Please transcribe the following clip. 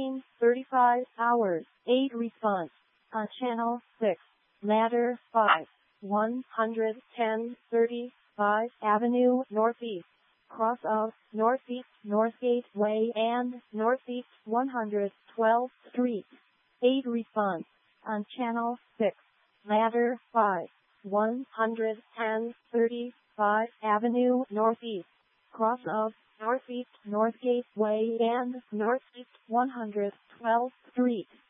19:35 hours. 8 response. On channel 6. Ladder 5. 110:35 Avenue Northeast. Cross of Northeast Northgate Way and Northeast 112th Street. 8 response. On channel 6. Ladder 5. 110:35 Avenue Northeast. Cross of Northeast Northgate Way and Northeast 112th Street.